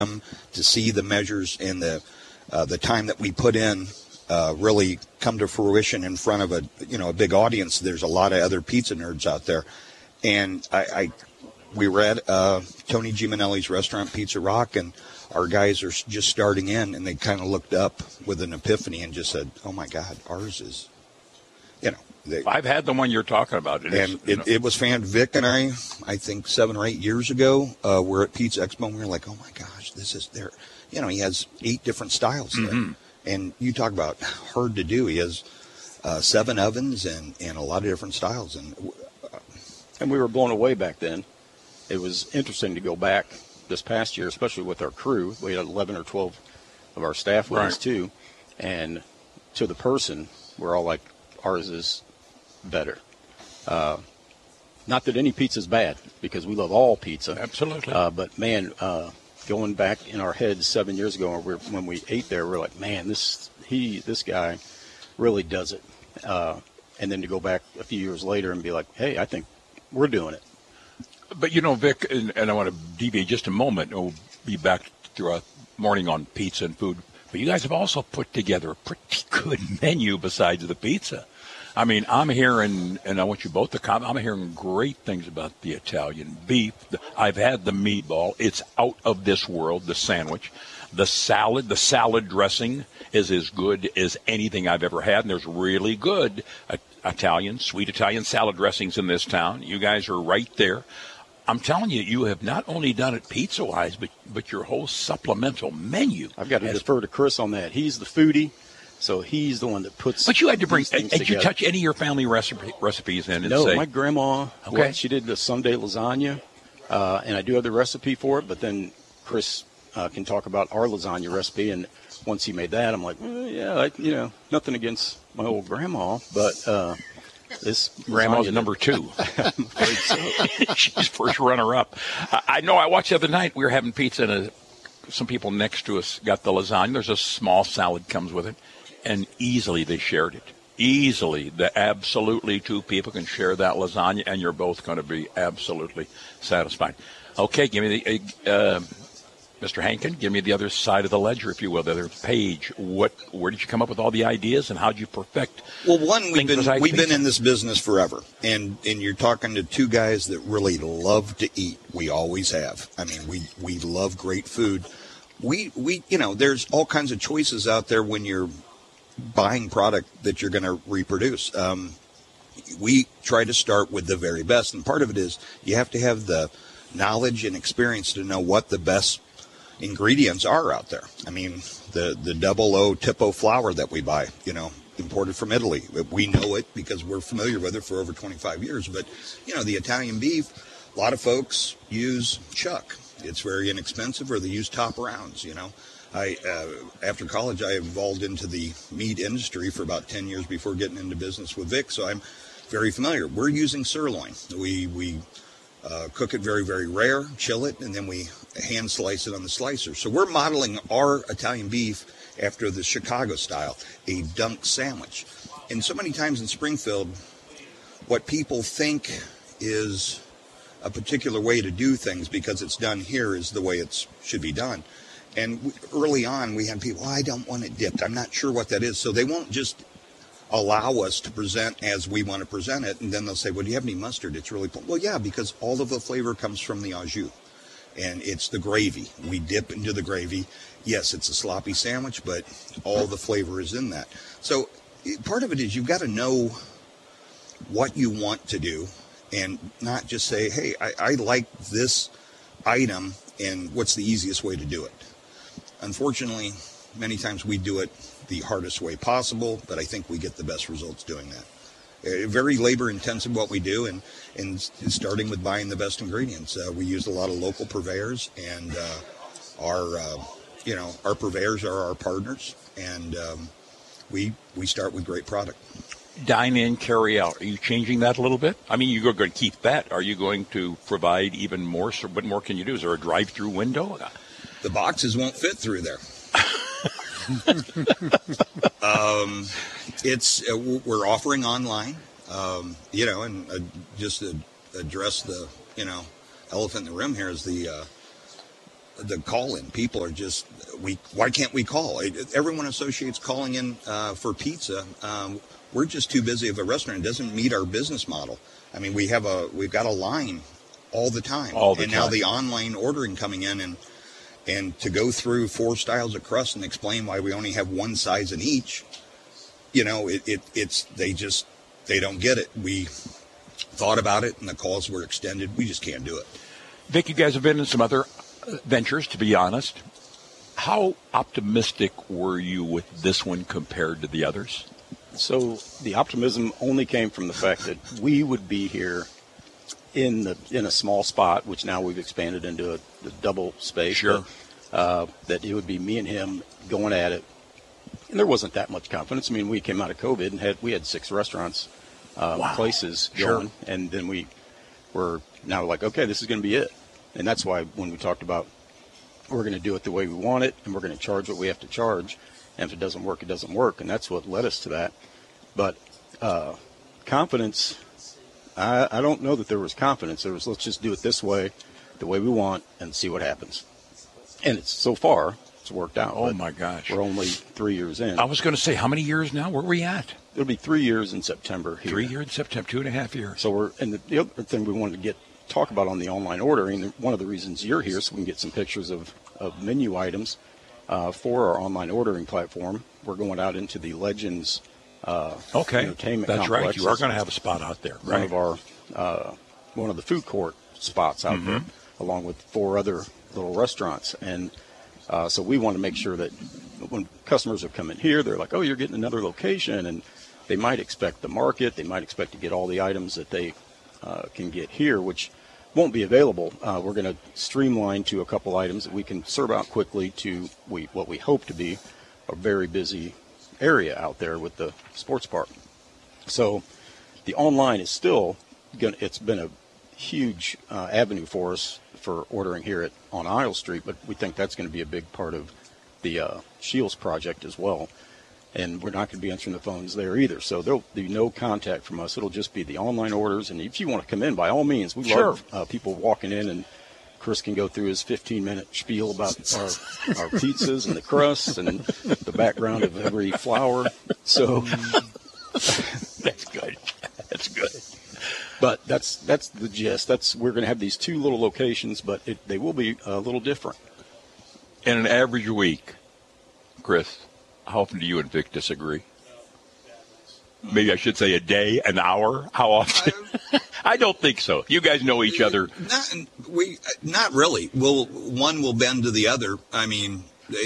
to see the measures and the time that we put in really come to fruition in front of a big audience. There's a lot of other pizza nerds out there, and we were at Tony Giminelli's restaurant, Pizza Rock, and our guys are just starting in, and they kind of looked up with an epiphany and just said, "Oh my God, ours is." I've had the one you're talking about. It was fan. Vic and I think 7 or 8 years ago, we're at Pizza Expo, and we were like, "Oh my gosh, this is there." He has 8 different styles there. And you talk about hard to do. He has 7 ovens and a lot of different styles. And we were blown away back then. It was interesting to go back this past year, especially with our crew. We had 11 or 12 of our staff with us, too. And to the person, we're all like, ours is better. Not that any pizza's bad, because we love all pizza. Absolutely. But, man, going back in our heads 7 years ago when we ate there, we're like, man, this guy really does it. And then to go back a few years later and be like, hey, I think we're doing it. But, Vic, and I want to deviate just a moment. We'll be back throughout the morning on pizza and food. But you guys have also put together a pretty good menu besides the pizza. I mean, I'm hearing, and I want you both to comment, I'm hearing great things about the Italian beef. I've had the meatball. It's out of this world, the sandwich. The salad dressing is as good as anything I've ever had, and there's really good sweet Italian salad dressings in this town. You guys are right there. I'm telling you, you have not only done it pizza-wise, but your whole supplemental menu. I've got to defer to Chris on that. He's the foodie, so he's the one that puts. But you had to bring. Did you touch any of your family recipes in? No, my grandma. Okay. She did the Sunday lasagna, and I do have the recipe for it. But then Chris can talk about our lasagna recipe, and once he made that, I'm like, nothing against my old grandma, but. This grandma's number 2. I'm afraid so. She's first runner-up. I know. I watched the other night. We were having pizza, and some people next to us got the lasagna. There's a small salad comes with it, and easily they shared it. Easily, absolutely 2 people can share that lasagna, and you're both going to be absolutely satisfied. Okay, give me the Mr. Hankin, give me the other side of the ledger, if you will, the other page. Where did you come up with all the ideas, and how did you perfect? Well, one, we've been in this business forever, and you're talking to 2 guys that really love to eat. We always have. I mean, we love great food. We there's all kinds of choices out there when you're buying product that you're going to reproduce. We try to start with the very best, and part of it is you have to have the knowledge and experience to know what the best ingredients are out there. I mean, the 00 Tipo flour that we buy, imported from Italy. We know it because we're familiar with it for over 25 years. But, the Italian beef, a lot of folks use chuck. It's very inexpensive, or they use top rounds, after college, I evolved into the meat industry for about 10 years before getting into business with Vic, so I'm very familiar. We're using sirloin. We cook it very, very rare, chill it, and then we hand slice it on the slicer. So we're modeling our Italian beef after the Chicago style, a dunk sandwich. And so many times in Springfield, what people think is a particular way to do things because it's done here is the way it should be done. And early on, we had people, I don't want it dipped. I'm not sure what that is. So they won't just allow us to present as we want to present it. And then they'll say, well, do you have any mustard? It's really, well, yeah, because all of the flavor comes from the au jus. And it's the gravy. We dip into the gravy. Yes, it's a sloppy sandwich, but all the flavor is in that. So part of it is you've got to know what you want to do and not just say, hey, I like this item, and what's the easiest way to do it? Unfortunately, many times we do it the hardest way possible, but I think we get the best results doing that. Very labor-intensive what we do, and starting with buying the best ingredients. We use a lot of local purveyors, and our purveyors are our partners, and we start with great product. Dine in, carry out. Are you changing that a little bit? I mean, you're going to keep that. Are you going to provide even more? So what more can you do? Is there a drive-through window? The boxes won't fit through there. We're offering online, and just to address the, elephant in the room here is the the call-in. People are just, why can't we call? Everyone associates calling in for pizza. We're just too busy of a restaurant. It doesn't meet our business model. I mean, we've got a line all the time. Now the online ordering coming in and to go through 4 styles of crust and explain why we only have one size in each, they don't get it. We thought about it and the calls were extended. We just can't do it. Vic, you guys have been in some other ventures, to be honest. How optimistic were you with this one compared to the others? So the optimism only came from the fact that we would be here in a small spot, which now we've expanded into a double space. Sure. That it would be me and him going at it. And there wasn't that much confidence. I mean, we came out of COVID and we had 6 restaurants, places going. Sure. And then we were now like, okay, this is going to be it. And that's why when we talked about we're going to do it the way we want it and we're going to charge what we have to charge. And if it doesn't work, it doesn't work. And that's what led us to that. But confidence, I don't know that there was confidence. There was, let's just do it this way, the way we want, and see what happens. And it's worked out. Oh, my gosh. We're only 3 years in. I was going to say, how many years now? Where are we at? It'll be 3 years in September here. 3 years in September, 2.5 years. So and the other thing we wanted to talk about on the online ordering, one of the reasons you're here, so we can get some pictures of menu items for our online ordering platform. We're going out into the Legends entertainment That's complex. right. You are going to have a spot out there. One of our one of the food court spots out there, along with 4 other little restaurants. And so we want to make sure that when customers are coming here, they're like, oh, you're getting another location. And they might expect the market. They might expect to get all the items that they can get here, which won't be available. We're going to streamline to a couple items that we can serve out quickly to what we hope to be a very busy area out there with the sports park. So the online is still it's been a huge avenue for us for ordering here on Isle Street, but we think that's going to be a big part of the Shields project as well. And we're not going to be answering the phones there either. So there'll be no contact from us. It'll just be the online orders. And if you want to come in, by all means, we love people walking in, and Chris can go through his 15-minute spiel about our pizzas and the crusts and the background of every flour. So that's good. That's good. But that's the gist. We're going to have these 2 little locations, but they will be a little different. In an average week, Chris, how often do you and Vic disagree? Maybe I should say a day, an hour. How often? I don't think so. You guys know each other. Not really. One will bend to the other. I mean,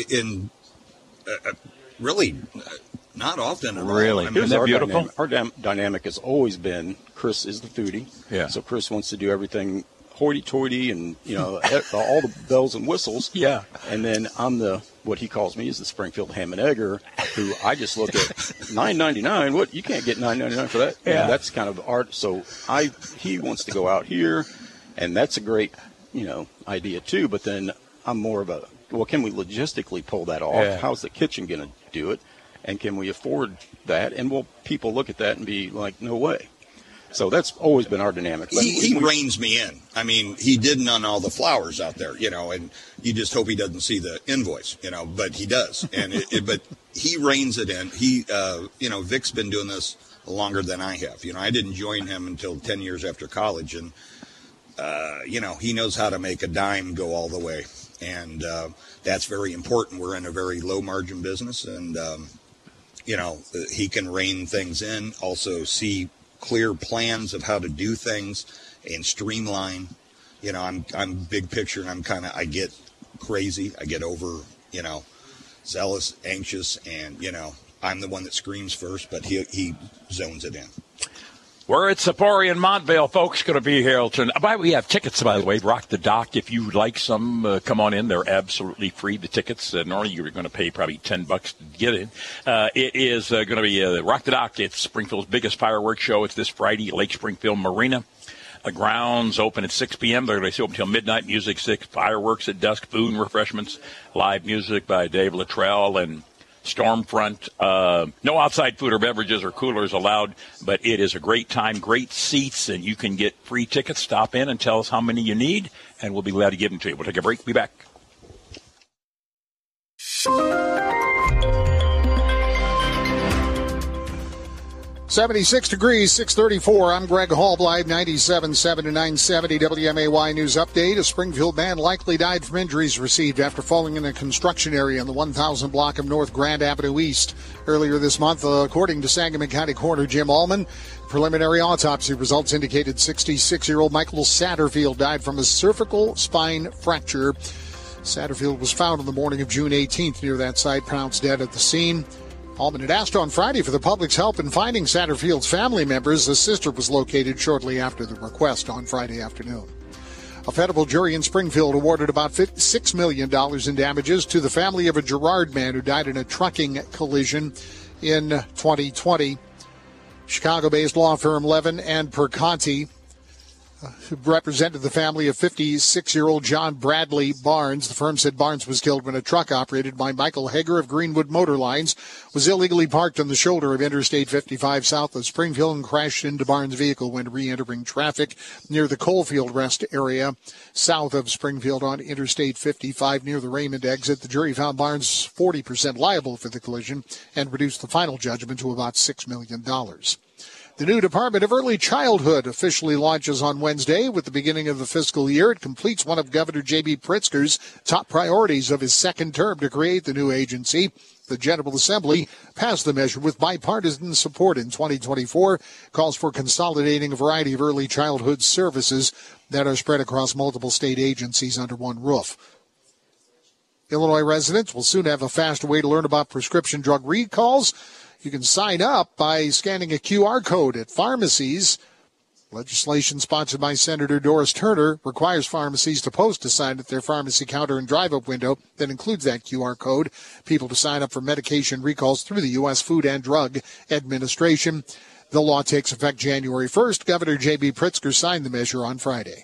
really, not often at all. Really? I mean, Isn't that beautiful? Our dynamic has always been Chris is the foodie. Yeah. So Chris wants to do everything hoity-toity and, all the bells and whistles. Yeah. And then I'm what he calls me is the Springfield ham and egger, who I just look at $9.99. What? You can't get $9.99 for that. Yeah. That's kind of art. So he wants to go out here, and that's a great, idea too. But then I'm more of can we logistically pull that off? Yeah. How's the kitchen going to do it? And can we afford that? And will people look at that and be like, no way? So that's always been our dynamic. He reins me in. I mean, he didn't on all the flowers out there, and you just hope he doesn't see the invoice, but he does. And but he reins it in. Vic's been doing this longer than I have. I didn't join him until 10 years after college, and he knows how to make a dime go all the way, and that's very important. We're in a very low margin business, and he can rein things in. Also see clear plans of how to do things and streamline. I'm big picture, and I get crazy. I get over, zealous, anxious, and, I'm the one that screams first, but he zones it in. We're at Sapori in Montvale, folks. Going to be here. We have tickets, by the way. Rock the Dock. If you would like some, come on in. They're absolutely free. The tickets, normally you're going to pay probably $10 to get in. It is going to be Rock the Dock. It's Springfield's biggest fireworks show. It's this Friday at Lake Springfield Marina. The grounds open at 6 p.m. They're going to stay open until midnight. Music 6, fireworks at dusk, food and refreshments, live music by Dave Luttrell and Stormfront. No outside food or beverages or coolers allowed, but it is a great time, great seats, and you can get free tickets. Stop in and tell us how many you need, and we'll be glad to give them to you. We'll take a break. Be back. 76 degrees, 634. I'm Greg Hall, live 97.7 to 970 WMAY News Update. A Springfield man likely died from injuries received after falling in a construction area in the 1000 block of North Grand Avenue East earlier this month, according to Sangamon County Coroner Jim Allman. Preliminary autopsy results indicated 66-year-old Michael Satterfield died from a cervical spine fracture. Satterfield was found on the morning of June 18th near that site, pronounced dead at the scene. Allman had asked on Friday for the public's help in finding Satterfield's family members. His sister was located shortly after the request on Friday afternoon. A federal jury in Springfield awarded about $6 million in damages to the family of a Girard man who died in a trucking collision in 2020. Chicago-based law firm Levin and Perconti represented the family of 56-year-old John Bradley Barnes. The firm said Barnes was killed when a truck operated by Michael Hager of Greenwood Motor Lines was illegally parked on the shoulder of Interstate 55 south of Springfield and crashed into Barnes' vehicle when re-entering traffic near the Coalfield Rest area south of Springfield on Interstate 55 near the Raymond exit. The jury found Barnes 40% liable for the collision and reduced the final judgment to about $6 million. The new Department of Early Childhood officially launches on Wednesday. With the beginning of the fiscal year, it completes one of Governor J.B. Pritzker's top priorities of his second term to create the new agency. The General Assembly passed the measure with bipartisan support in 2024. Calls for consolidating a variety of early childhood services that are spread across multiple state agencies under one roof. Illinois residents will soon have a faster way to learn about prescription drug recalls. You can sign up by scanning a QR code at pharmacies. Legislation sponsored by Senator Doris Turner requires pharmacies to post a sign at their pharmacy counter and drive-up window that includes that QR code. People to sign up for medication recalls through the U.S. Food and Drug Administration. The law takes effect January 1st. Governor J.B. Pritzker signed the measure on Friday.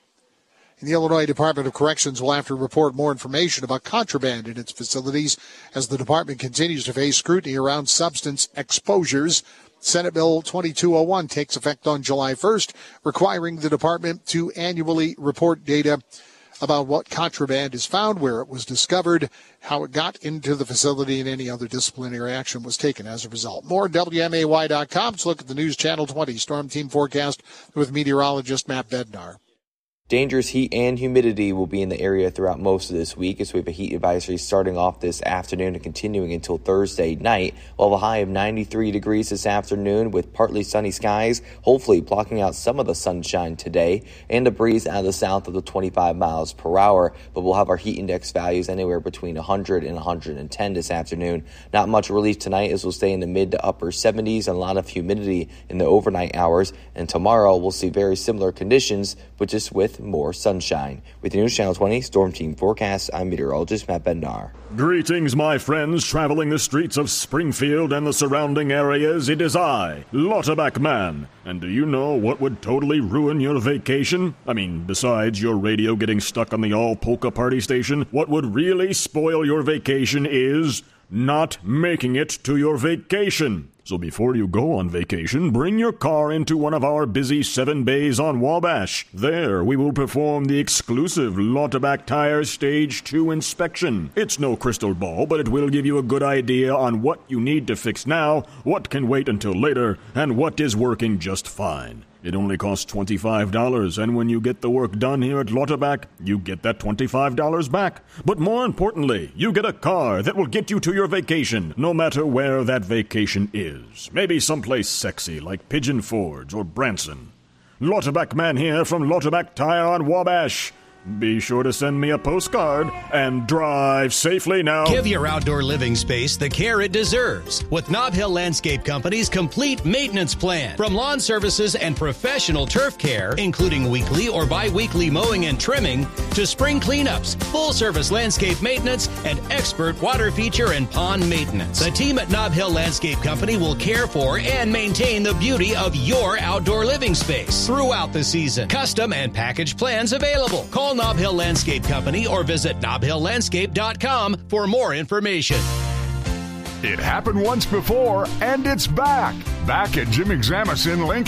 And the Illinois Department of Corrections will have to report more information about contraband in its facilities as the department continues to face scrutiny around substance exposures. Senate Bill 2201 takes effect on July 1st, requiring the department to annually report data about what contraband is found, where it was discovered, how it got into the facility, and any other disciplinary action was taken as a result. More at WMAY.com. Let's look at the News Channel 20 Storm Team forecast with meteorologist Matt Bednar. Dangerous heat and humidity will be in the area throughout most of this week as we have a heat advisory starting off this afternoon and continuing until Thursday night. We'll have a high of 93 degrees this afternoon with partly sunny skies, hopefully blocking out some of the sunshine today, and a breeze out of the south of the 25 miles per hour. But we'll have our heat index values anywhere between 100 and 110 this afternoon. Not much relief tonight as we'll stay in the mid to upper 70s and a lot of humidity in the overnight hours. And tomorrow we'll see very similar conditions, but just with more sunshine. With the News Channel 20 Storm Team forecast, I'm meteorologist Matt Bednar. Greetings, my friends, traveling the streets of Springfield and the surrounding areas. It is I, Lauterbach Man. And do you know what would totally ruin your vacation? I mean, besides your radio getting stuck on the all-polka party station, what would really spoil your vacation is not making it to your vacation. So before you go on vacation, bring your car into one of our busy 7 bays on Wabash. There, we will perform the exclusive Lauterbach Tire Stage 2 inspection. It's no crystal ball, but it will give you a good idea on what you need to fix now, what can wait until later, and what is working just fine. It only costs $25, and when you get the work done here at Lauterbach, you get that $25 back. But more importantly, you get a car that will get you to your vacation, no matter where that vacation is. Maybe someplace sexy like Pigeon Forge or Branson. Lauterbach Man here from Lauterbach Tire on Wabash. Be sure to send me a postcard and drive safely now. Give your outdoor living space the care it deserves with Nob Hill Landscape Company's complete maintenance plan. From lawn services and professional turf care, including weekly or bi-weekly mowing and trimming, to spring cleanups, full-service landscape maintenance, and expert water feature and pond maintenance. The team at Nob Hill Landscape Company will care for and maintain the beauty of your outdoor living space throughout the season. Custom and package plans available. Call Nob Hill Landscape Company or visit nobhilllandscape.com for more information. It happened once before, and it's back. Back at Jim Examus in Lincoln.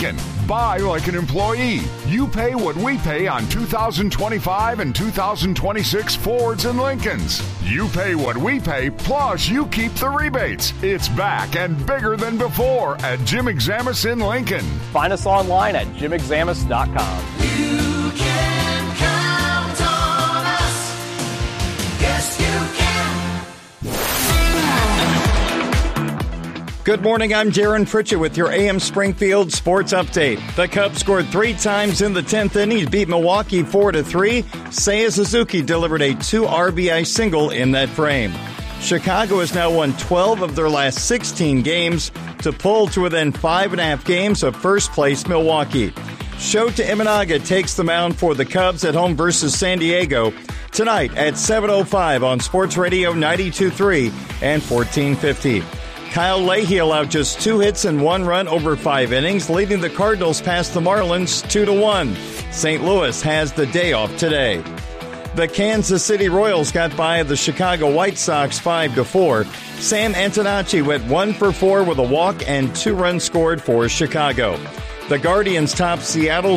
buy like an employee. You pay what we pay on 2025 and 2026 Fords and Lincolns. You pay what we pay, plus you keep the rebates. It's back and bigger than before at Jim Examus in Lincoln. Find us online at jimexamus.com. You can count on us. Yes, you can. Good morning, I'm Darren Pritchett with your AM Springfield Sports Update. The Cubs scored 3 times in the 10th inning, beat Milwaukee 4-3. Seiya Suzuki delivered a 2 RBI single in that frame. Chicago has now won 12 of their last 16 games to pull to within 5.5 games of first place Milwaukee. Shota Imanaga takes the mound for the Cubs at home versus San Diego tonight at 7:05 on Sports Radio 92.3 and 1450. Kyle Leahy allowed just 2 hits and 1 run over 5 innings, leading the Cardinals past the Marlins 2-1. St. Louis has the day off today. The Kansas City Royals got by the Chicago White Sox 5-4. Sam Antonacci went 1 for 4 with a walk and 2 runs scored for Chicago. The Guardians topped Seattle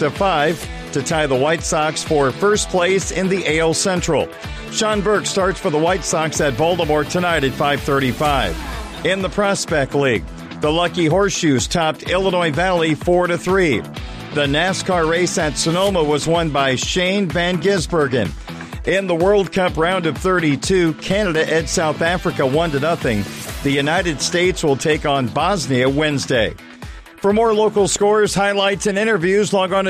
6-5 to tie the White Sox for first place in the AL Central. Sean Burke starts for the White Sox at Baltimore tonight at 5:35. In the Prospect League, the Lucky Horseshoes topped Illinois Valley 4-3. The NASCAR race at Sonoma was won by Shane Van Gisbergen. In the World Cup round of 32, Canada edged South Africa 1-0. The United States will take on Bosnia Wednesday. For more local scores, highlights, and interviews, log on to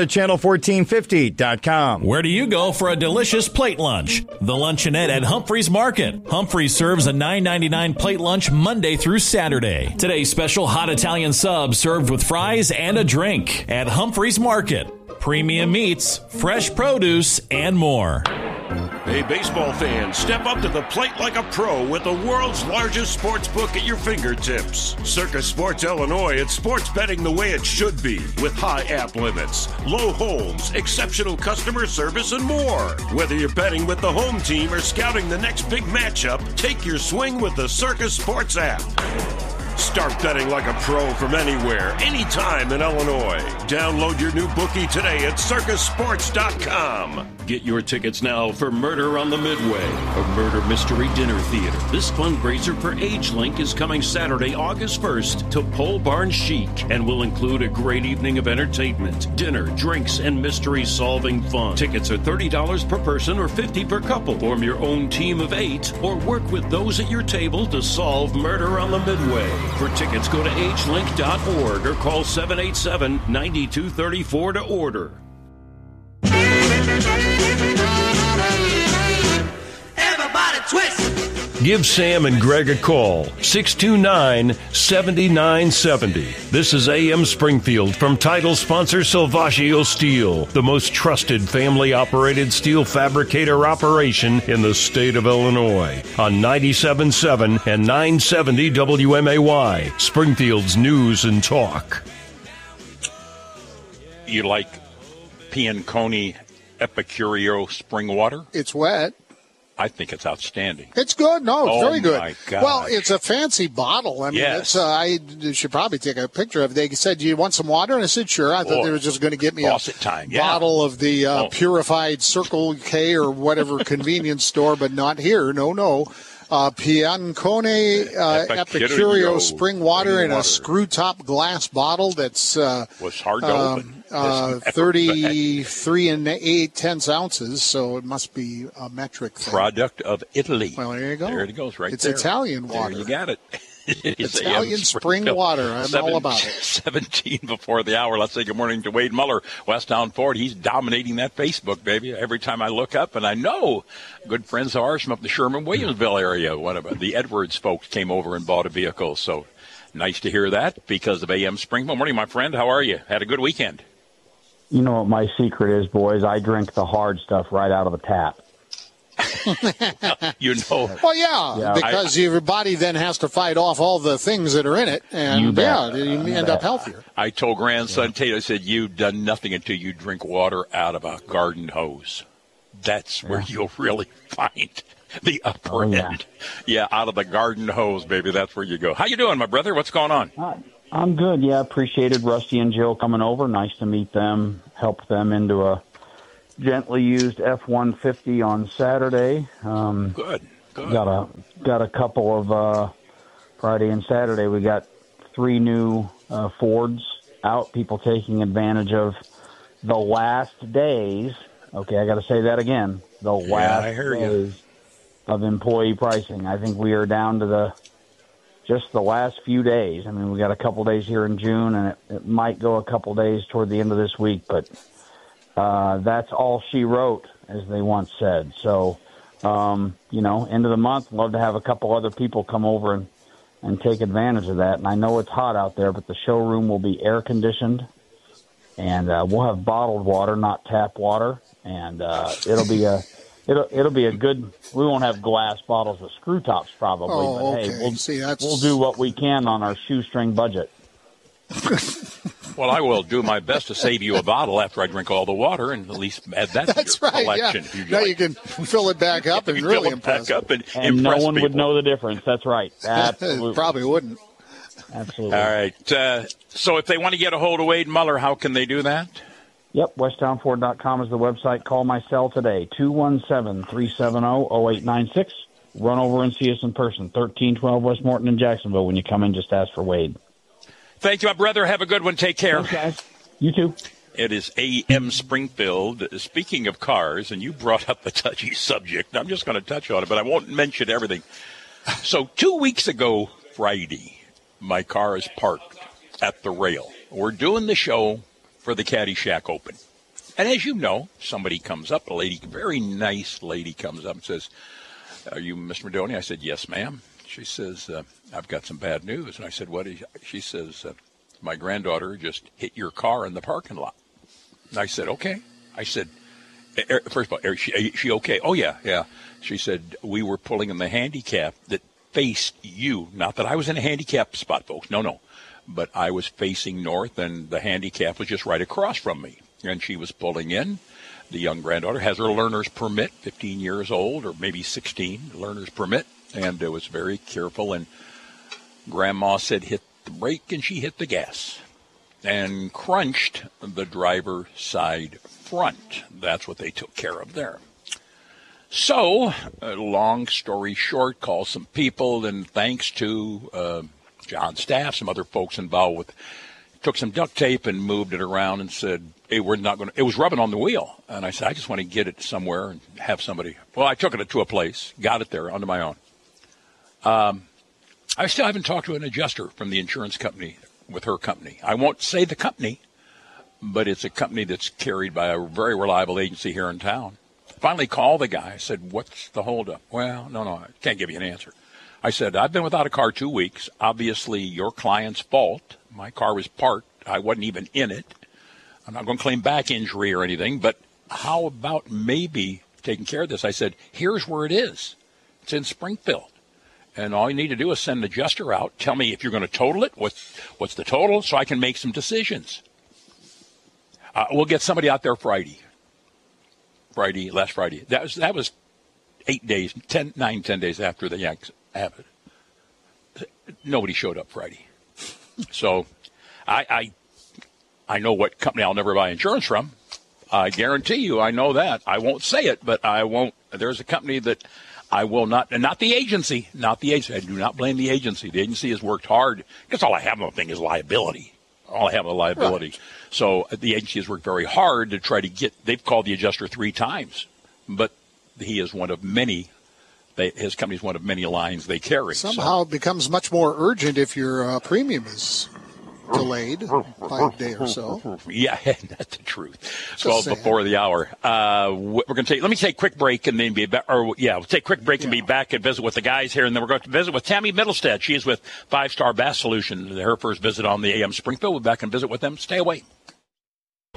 channel1450.com. Where do you go for a delicious plate lunch? The Luncheonette at Humphreys Market. Humphreys serves a $9.99 plate lunch Monday through Saturday. Today's special hot Italian sub served with fries and a drink at Humphreys Market. Premium meats, fresh produce, and more. Hey, baseball fans, step up to the plate like a pro with the world's largest sports book at your fingertips. Circus Sports Illinois, it's sports betting the way it should be, with high app limits, low holds, exceptional customer service, and more. Whether you're betting with the home team or scouting the next big matchup, take your swing with the Circus Sports app. Start betting like a pro from anywhere, anytime in Illinois. Download your new bookie today at circusports.com. Get your tickets now for Murder on the Midway, a murder mystery dinner theater. This fundraiser for AgeLink is coming Saturday, August 1st to Pole Barn Chic and will include a great evening of entertainment, dinner, drinks, and mystery-solving fun. Tickets are $30 per person or $50 per couple. Form your own team of 8 or work with those at your table to solve Murder on the Midway. For tickets, go to agelink.org or call 787-9234 to order. Everybody twist. Give Sam and Greg a call, 629-7970. This is AM Springfield from title sponsor Salvaggio Steel, the most trusted family-operated steel fabricator operation in the state of Illinois, on 97.7 and 970 WMAY, Springfield's News and Talk. You like Piancone Epicurio spring water? It's wet. I think it's outstanding. It's good. No, it's very good. My God. Well, it's a fancy bottle. I mean, yes. I should probably take a picture of it. They said, "Do you want some water?" And I said, "Sure." I thought they were just going to get me a bottle of the purified Circle K or whatever convenience store, but not here. No. Piancone Epicurio spring water in a screw-top glass bottle that's was hard to open. 33 and 8/10 ounces, so it must be a metric thing. Product of Italy. Well, there you go. There it goes, right it's there. It's Italian water. There you got it. Italian spring water. I'm all about it. 17 before the hour. Let's say good morning to Wade Muller, Westtown Ford. He's dominating that Facebook, baby. Every time I look up, and I know good friends of ours from up the Sherman-Williamsville area. One of the Edwards folks came over and bought a vehicle. So nice to hear that because of AM Springfield. Morning, my friend. How are you? Had a good weekend. You know what my secret is, boys? I drink the hard stuff right out of the tap. You know. Well, yeah, because your body then has to fight off all the things that are in it, and you end up healthier. I told grandson Tate, I said, you've done nothing until you drink water out of a garden hose. That's where you'll really find the upper end. Yeah, out of the garden hose, baby. That's where you go. How you doing, my brother? What's going on? I'm good. Yeah, appreciated Rusty and Jill coming over. Nice to meet them. Help them into a gently used F-150 on Saturday. Good. Got a couple of Friday and Saturday. We got 3 new Fords out. People taking advantage of the last days. Okay, I got to say that again. The last days of employee pricing. I think we are down to just the last few days. I mean, we got a couple days here in June, and it might go a couple days toward the end of this week, but that's all she wrote, as they once said. So, end of the month, love to have a couple other people come over and take advantage of that. And I know it's hot out there, but the showroom will be air conditioned, and we'll have bottled water, not tap water, and it'll be a good. We won't have glass bottles with screw tops probably, but hey, we'll do what we can on our shoestring budget. Well, I will do my best to save you a bottle after I drink all the water, and at least add that to your collection. Yeah. Now you can fill it back up and really impress. And no one would know the difference. That's right. Absolutely. Probably wouldn't. Absolutely. All right. So if they want to get a hold of Wade Muller, how can they do that? Yep, westtownford.com is the website. Call my cell today, 217-370-0896. Run over and see us in person, 1312 West Morton in Jacksonville. When you come in, just ask for Wade. Thank you, my brother. Have a good one. Take care. Thanks, guys. You too. It is AM Springfield. Speaking of cars, and you brought up a touchy subject, I'm just going to touch on it, but I won't mention everything. So 2 weeks ago, Friday, my car is parked at the rail. We're doing the show for the Caddyshack Open. And as you know, somebody comes up, a lady, very nice lady comes up and says, "Are you Mr. Modoni?" I said, "Yes, ma'am." She says, "I've got some bad news." And I said, "What is?" She says, "My granddaughter just hit your car in the parking lot." And I said, "Okay." I said, first of all, is she okay? "Oh, yeah." She said, "We were pulling in the handicap that faced you." Not that I was in a handicap spot, folks. No. But I was facing north, and the handicap was just right across from me. And she was pulling in. The young granddaughter has her learner's permit, 15 years old, or maybe 16, learner's permit. And was very careful, and Grandma said hit the brake, and she hit the gas and crunched the driver's side front. That's what they took care of there. So, long story short, called some people, and thanks to John's staff, some other folks involved took some duct tape and moved it around and said, "Hey, we're not going to," it was rubbing on the wheel. And I said, "I just want to get it somewhere and have somebody." Well, I took it to a place, got it there under my own. I still haven't talked to an adjuster from the insurance company with her company. I won't say the company, but it's a company that's carried by a very reliable agency here in town. Finally called the guy. I said, "What's the holdup?" "Well, no, I can't give you an answer." I said, "I've been without a car 2 weeks. Obviously your client's fault. My car was parked. I wasn't even in it. I'm not going to claim back injury or anything, but how about maybe taking care of this?" I said, "Here's where it is. It's in Springfield. And all you need to do is send an adjuster out. Tell me if you're going to total it. What's the total, so I can make some decisions. We'll get somebody out there Friday. Last Friday. That was 8 days, 9, 10 days after the Yanks have it. Nobody showed up Friday. So I know what company I'll never buy insurance from. I guarantee you I know that. I won't say it, but I won't. There's a company that I will not, and not the agency. I do not blame the agency. The agency has worked hard. Because all I have on the thing is liability. Right. So the agency has worked very hard to try to get, they've called the adjuster 3 times. But he is one of many, his company is one of many lines they carry. Somehow it becomes much more urgent if your premium is delayed by a day or so. Yeah, that's the truth. 12 before the hour. We're going to let me take a quick break and then be back. We'll take a quick break and be back and visit with the guys here. And then we're going to visit with Tammy Middlestead. She is with 5 Star Bass Solutions. Her first visit on the AM Springfield. We'll be back and visit with them. Stay away.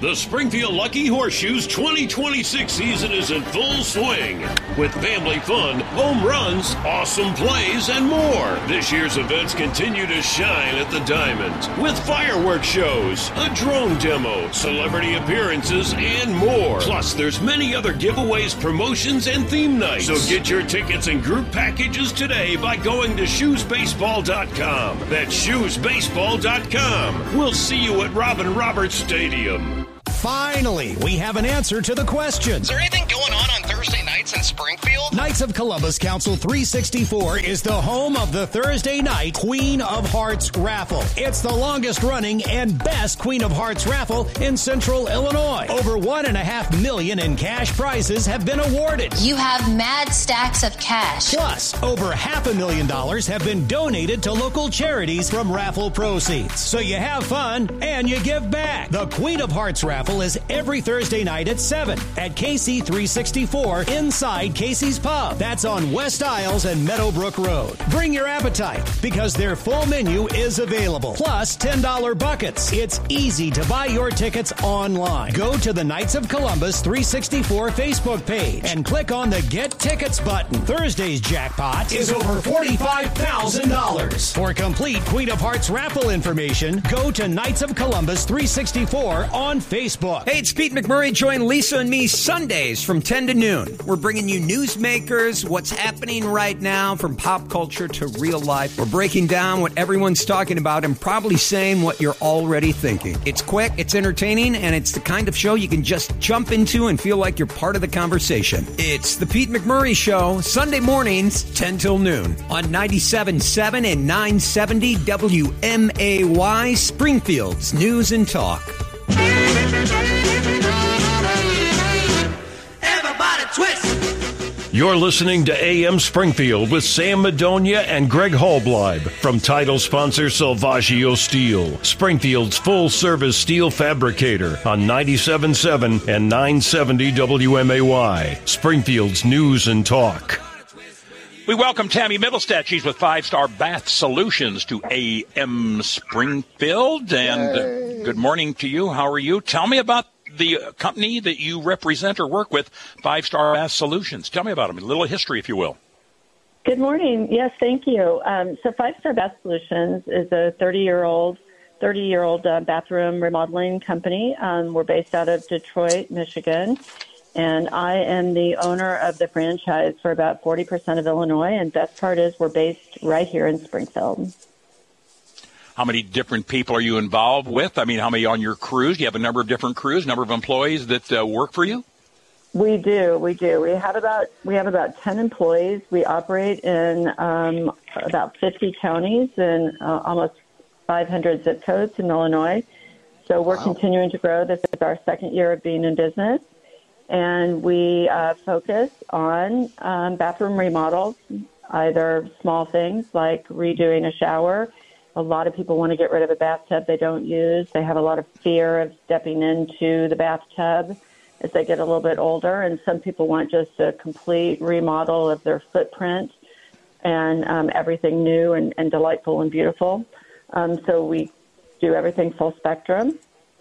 The Springfield Lucky Horseshoes 2026 season is in full swing with family fun, home runs, awesome plays, and more. This year's events continue to shine at the Diamond with fireworks shows, a drone demo, celebrity appearances, and more. Plus, there's many other giveaways, promotions, and theme nights. So get your tickets and group packages today by going to shoesbaseball.com. That's shoesbaseball.com. We'll see you at Robin Roberts Stadium. Finally, we have an answer to the question. Is there anything going on Thursday nights in Springfield? Knights of Columbus Council 364 is the home of the Thursday night Queen of Hearts raffle. It's the longest running and best Queen of Hearts raffle in Central Illinois. Over $1.5 million in cash prizes have been awarded. You have mad stacks of cash. Plus, over $500,000 have been donated to local charities from raffle proceeds. So you have fun and you give back. The Queen of Hearts raffle is every Thursday night at 7 at KC 364 inside Casey's Pub. That's on West Isles and Meadowbrook Road. Bring your appetite because their full menu is available. Plus $10 buckets. It's easy to buy your tickets online. Go to the Knights of Columbus 364 Facebook page and click on the Get Tickets button. Thursday's jackpot is over $45,000. For complete Queen of Hearts raffle information, go to Knights of Columbus 364 on Facebook. Hey, it's Pete McMurray. Join Lisa and me Sundays from 10 to noon. We're bringing you newsmakers, what's happening right now from pop culture to real life. We're breaking down what everyone's talking about and probably saying what you're already thinking. It's quick, it's entertaining, and it's the kind of show you can just jump into and feel like you're part of the conversation. It's the Pete McMurray Show, Sunday mornings, 10 till noon on 97.7 and 970 WMAY, Springfield's News and Talk. Everybody twist. You're listening to AM Springfield with Sam Madonia and Greg Hallbleib from title sponsor Salvaggio Steel, Springfield's full-service steel fabricator on 97.7 and 970 WMAY, Springfield's News and Talk. We welcome Tammy Middlestat. She's with 5-Star Bath Solutions to AM Springfield. And good morning to you. How are you? Tell me about the company that you represent or work with, 5-Star Bath Solutions. Tell me about them. A little history, if you will. Good morning. Yes, thank you. So 5-Star Bath Solutions is a 30-year-old bathroom remodeling company. We're based out of Detroit, Michigan. And I am the owner of the franchise for about 40% of Illinois. And best part is we're based right here in Springfield. How many different people are you involved with? I mean, how many on your crews? Do you have a number of different crews, number of employees that work for you? We do. We have about 10 employees. We operate in about 50 counties and almost 500 zip codes in Illinois. So we're continuing to grow. This is our second year of being in business. And we focus on bathroom remodels, either small things like redoing a shower. A lot of people want to get rid of a bathtub they don't use. They have a lot of fear of stepping into the bathtub as they get a little bit older. And some people want just a complete remodel of their footprint and everything new and delightful and beautiful. So we do everything full spectrum.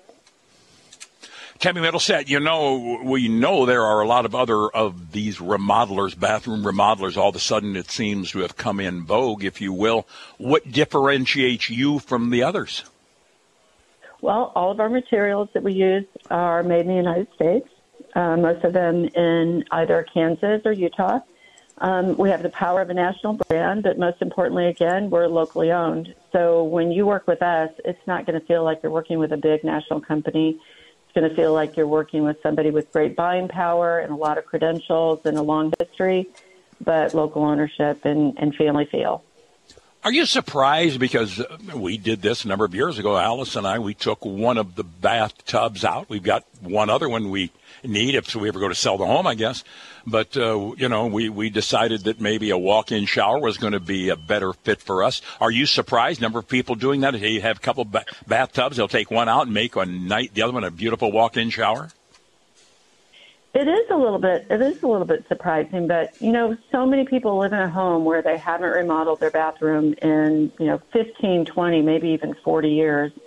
Tammy Middlestat, we know there are a lot of other of these remodelers, bathroom remodelers. All of a sudden it seems to have come in vogue, if you will. What differentiates you from the others? Well, all of our materials that we use are made in the United States, most of them in either Kansas or Utah. We have the power of a national brand, but most importantly, again, we're locally owned. So when you work with us, it's not going to feel like you're working with a big national company. It's going to feel like you're working with somebody with great buying power and a lot of credentials and a long history, but local ownership and family feel. Are you surprised? Because we did this a number of years ago, Alice and I, we took one of the bathtubs out. We've got one other one we need if we ever go to sell the home, I guess. But, we decided that maybe a walk-in shower was going to be a better fit for us. Are you surprised? Number of people doing that? They have a couple bathtubs. They'll take one out and make the other one a beautiful walk-in shower. It is a little bit surprising, but, so many people live in a home where they haven't remodeled their bathroom in, 15, 20, maybe even 40 years.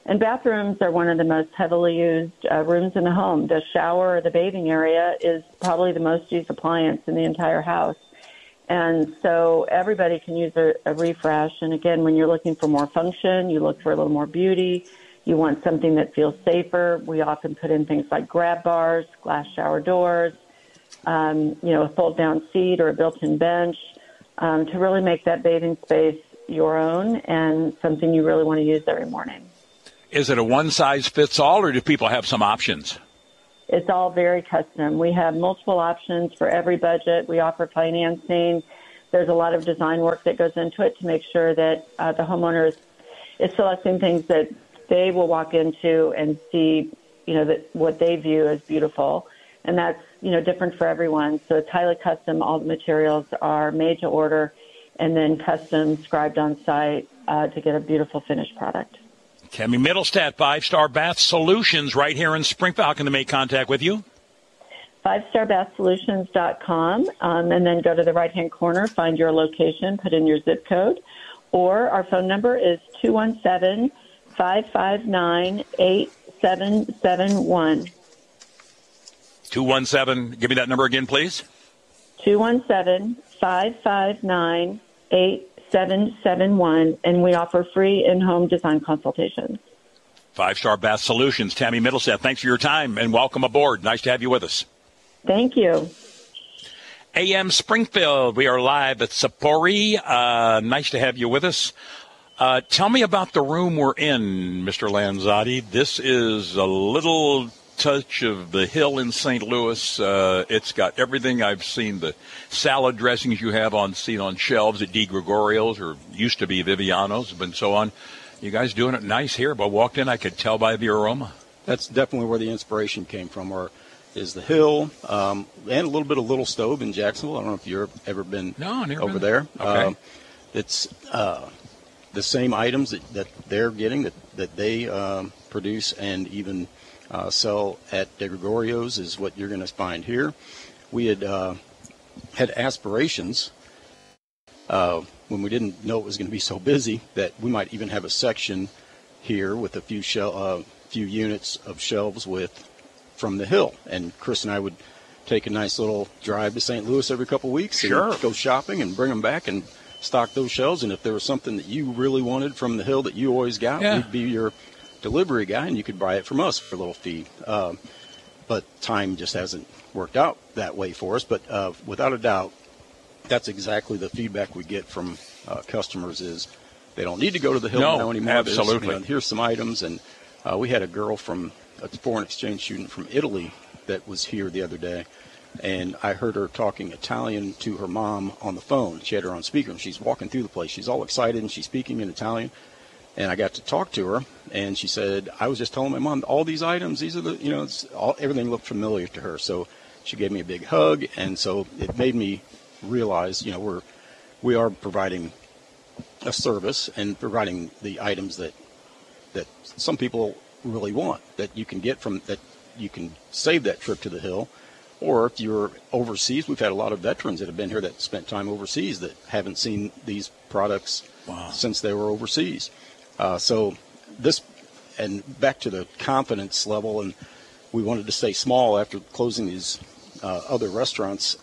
And bathrooms are one of the most heavily used rooms in the home. The shower or the bathing area is probably the most used appliance in the entire house. And so everybody can use a refresh. And again, when you're looking for more function, you look for a little more beauty, you want something that feels safer. We often put in things like grab bars, glass shower doors, a fold-down seat or a built-in bench to really make that bathing space your own and something you really want to use every morning. Is it a one-size-fits-all, or do people have some options? It's all very custom. We have multiple options for every budget. We offer financing. There's a lot of design work that goes into it to make sure that the homeowner is selecting things that they will walk into and see, that what they view as beautiful. And that's, different for everyone. So it's highly custom. All the materials are made to order and then custom scribed on site to get a beautiful finished product. Tammy Middlestat, 5-Star Bath Solutions, right here in Springfield. How can they make contact with you? 5starbathsolutions.com, and then go to the right-hand corner, find your location, put in your zip code, or our phone number is 217-559-8771. 217, give me that number again, please. 217-559-8771, and we offer free in-home design consultations. 5-Star Bath Solutions, Tammy Middlestat, thanks for your time and welcome aboard. Nice to have you with us. Thank you. AM Springfield, we are live at Sapori. Nice to have you with us. Tell me about the room we're in, Mr. Lanzotti. This is a little touch of the hill in St. Louis. It's got everything I've seen. The salad dressings you have seen on shelves at Di Gregorio's, or used to be Viviano's, and so on. You guys doing it nice here. But I walked in, I could tell by the aroma. That's definitely where the inspiration came from, is the hill, and a little bit of Little Stove in Jacksonville. I don't know if you've ever been over there. Okay. It's the same items that they're getting, that they produce and even sell at De Gregorio's is what you're going to find here. We had aspirations when we didn't know it was going to be so busy that we might even have a section here with a few units of shelves from the hill. And Chris and I would take a nice little drive to St. Louis every couple of weeks. Sure. And go shopping and bring them back and stock those shelves. And if there was something that you really wanted from the hill that you always got, we'd be your delivery guy, and you could buy it from us for a little fee. But time just hasn't worked out that way for us. But without a doubt, that's exactly the feedback we get from customers is they don't need to go to the hill now anymore. Absolutely. Here's some items. And we had a girl from a foreign exchange student from Italy that was here the other day, and I heard her talking Italian to her mom on the phone. She had her on speaker, and she's walking through the place. She's all excited, and she's speaking in Italian. And I got to talk to her, and she said, I was just telling my mom, all these items, these are everything looked familiar to her. So she gave me a big hug, and so it made me realize, we are providing a service and providing the items that some people really want, that you can get that you can save that trip to the hill. Or if you're overseas, we've had a lot of veterans that have been here that spent time overseas that haven't seen these products since they were overseas. So this, and back to the confidence level, and we wanted to stay small after closing these other restaurants.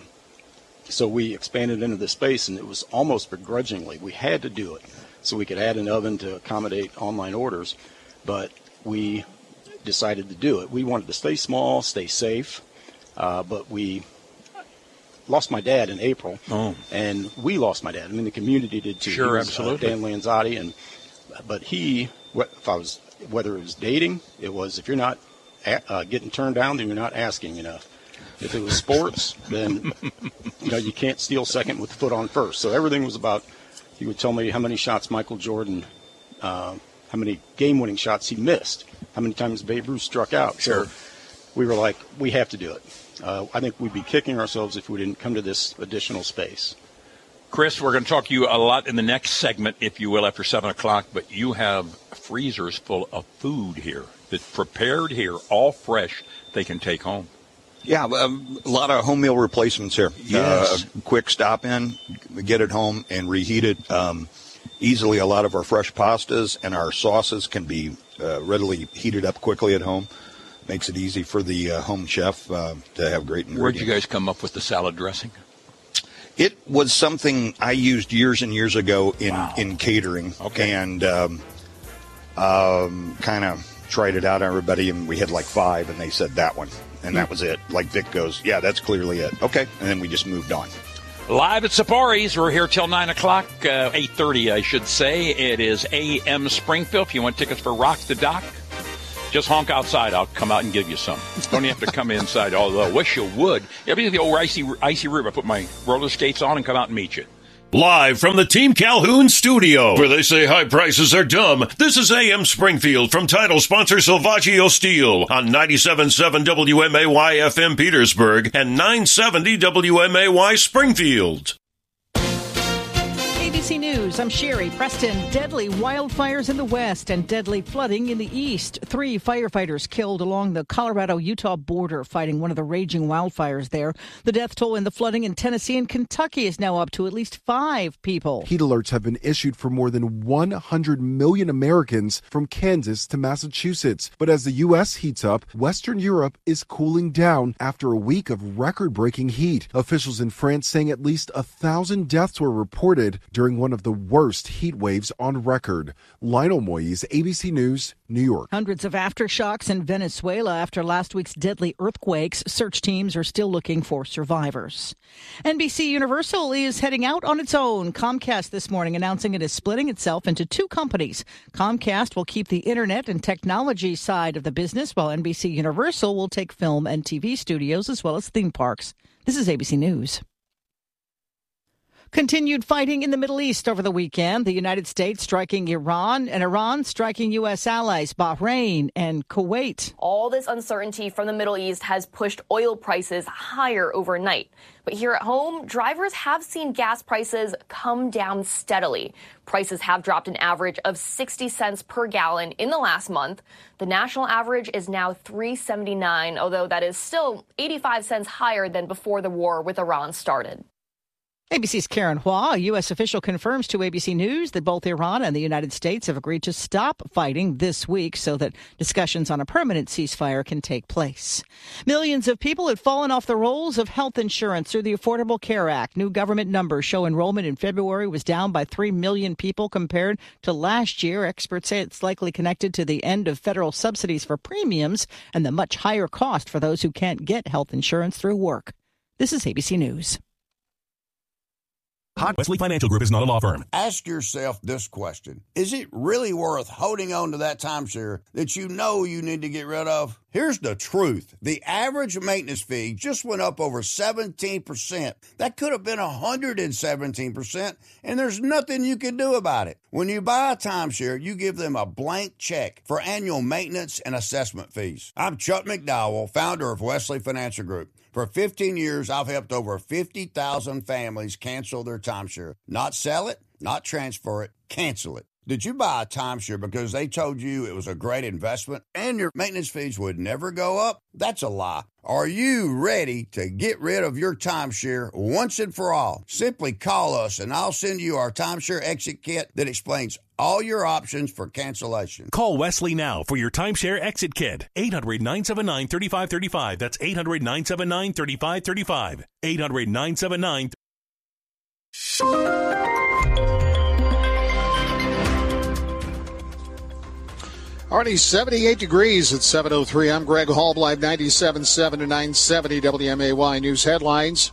So we expanded into this space, and it was almost begrudgingly. We had to do it so we could add an oven to accommodate online orders, but we decided to do it. We wanted to stay small, stay safe, but we lost my dad in April, and we lost my dad. I mean, the community did too. Sure, absolutely. Dan Lanzotti, but whether it was dating, it was if you're not getting turned down, then you're not asking enough. If it was sports, then you can't steal second with the foot on first. So everything was about. He would tell me how many shots Michael Jordan, how many game-winning shots he missed, how many times Babe Ruth struck out. Sure. So we were like, we have to do it. I think we'd be kicking ourselves if we didn't come to this additional space. Chris, we're going to talk to you a lot in the next segment, if you will, after 7 o'clock, but you have freezers full of food here that's prepared here, all fresh, they can take home. Yeah, a lot of home meal replacements here. Yes. Quick stop in, get it home, and reheat it. easily a lot of our fresh pastas, and our sauces can be readily heated up quickly at home. Makes it easy for the home chef to have great ingredients. Where'd you guys come up with the salad dressing? It was something I used years and years ago in catering, and kind of tried it out on everybody, and we had like 5, and they said that one, and that was it. Like Vic goes, yeah, that's clearly it. Okay, and then we just moved on. Live at Sapori's. We're here till 9 o'clock, 8:30, I should say. It is AM Springfield. If you want tickets for Rock the Dock, just honk outside. I'll come out and give you some. Don't have to come inside, although I wish you would. It'll be the old icy roof. I put my roller skates on and come out and meet you. Live from the Team Calhoun studio, where they say high prices are dumb, this is AM Springfield from title sponsor Salvaggio Steel on 97.7 WMAY FM Petersburg and 970 WMAY Springfield. ABC News, I'm Sherry Preston. Deadly wildfires in the west and deadly flooding in the east. 3 firefighters killed along the Colorado-Utah border fighting one of the raging wildfires there. The death toll in the flooding in Tennessee and Kentucky is now up to at least 5 people. Heat alerts have been issued for more than 100 million Americans from Kansas to Massachusetts. But as the U.S. heats up, Western Europe is cooling down after a week of record-breaking heat. Officials in France saying at least 1,000 deaths were reported during one of the worst heat waves on record. Lionel Moyes, ABC News, New York. Hundreds of aftershocks in Venezuela after last week's deadly earthquakes. Search teams are still looking for survivors. NBC Universal is heading out on its own. Comcast this morning announcing it is splitting itself into 2 companies. Comcast will keep the internet and technology side of the business, while NBC Universal will take film and TV studios as well as theme parks. This is ABC News. Continued fighting in the Middle East over the weekend. The United States striking Iran and Iran striking U.S. allies Bahrain and Kuwait. All this uncertainty from the Middle East has pushed oil prices higher overnight. But here at home, drivers have seen gas prices come down steadily. Prices have dropped an average of 60 cents per gallon in the last month. The national average is now $3.79, although that is still 85 cents higher than before the war with Iran started. ABC's Karen Hua, a U.S. official, confirms to ABC News that both Iran and the United States have agreed to stop fighting this week so that discussions on a permanent ceasefire can take place. Millions of people had fallen off the rolls of health insurance through the Affordable Care Act. New government numbers show enrollment in February was down by 3 million people compared to last year. Experts say it's likely connected to the end of federal subsidies for premiums and the much higher cost for those who can't get health insurance through work. This is ABC News. Wesley Financial Group is not a law firm. Ask yourself this question. Is it really worth holding on to that timeshare that you know you need to get rid of? Here's the truth. The average maintenance fee just went up over 17%. That could have been 117%, and there's nothing you can do about it. When you buy a timeshare, you give them a blank check for annual maintenance and assessment fees. I'm Chuck McDowell, founder of Wesley Financial Group. For 15 years, I've helped over 50,000 families cancel their timeshare. Not sell it, not transfer it, cancel it. Did you buy a timeshare because they told you it was a great investment and your maintenance fees would never go up? That's a lie. Are you ready to get rid of your timeshare once and for all? Simply call us and I'll send you our timeshare exit kit that explains all your options for cancellation. Call Wesley now for your timeshare exit kit. 800-979-3535. That's 800-979-3535. 800-979. Already 78 degrees at 7:03. I'm Greg Hall, live 97.7 to 970 WMAY News headlines.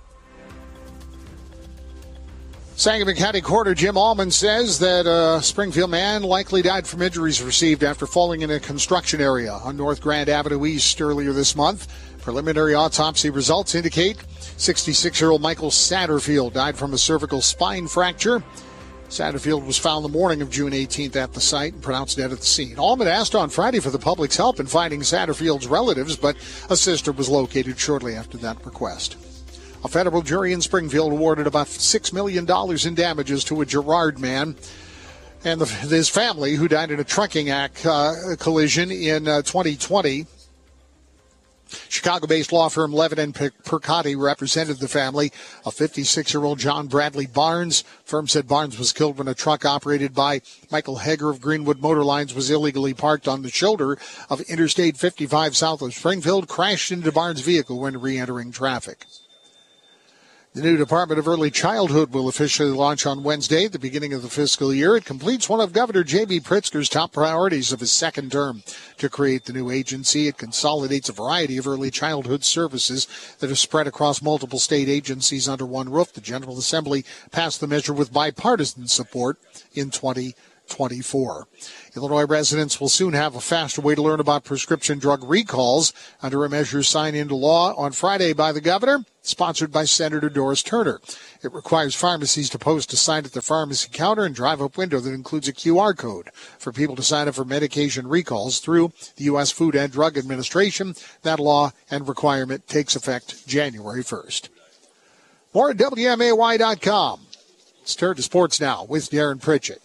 Sangamon County Coroner Jim Allman says that a Springfield man likely died from injuries received after falling in a construction area on North Grand Avenue East earlier this month. Preliminary autopsy results indicate 66-year-old Michael Satterfield died from a cervical spine fracture. Satterfield was found the morning of June 18th at the site and pronounced dead at the scene. Allman asked on Friday for the public's help in finding Satterfield's relatives, but a sister was located shortly after that request. A federal jury in Springfield awarded about $6 million in damages to a Girard man and his family who died in a trucking collision in 2020. Chicago-based law firm Levin and Percotti represented the family of 56-year-old John Bradley Barnes. Firm said Barnes was killed when a truck operated by Michael Hager of Greenwood Motor Lines was illegally parked on the shoulder of Interstate 55 south of Springfield, crashed into Barnes' vehicle when re-entering traffic. The new Department of Early Childhood will officially launch on Wednesday at the beginning of the fiscal year. It completes one of Governor J.B. Pritzker's top priorities of his second term. To create the new agency, it consolidates a variety of early childhood services that are spread across multiple state agencies under one roof. The General Assembly passed the measure with bipartisan support in 2024. Illinois residents will soon have a faster way to learn about prescription drug recalls under a measure signed into law on Friday by the governor, sponsored by Senator Doris Turner. It requires pharmacies to post a sign at their pharmacy counter and drive-up window that includes a QR code for people to sign up for medication recalls through the U.S. Food and Drug Administration. That law and requirement takes effect January 1st. More at WMAY.com. Let's turn to sports now with Darren Pritchett.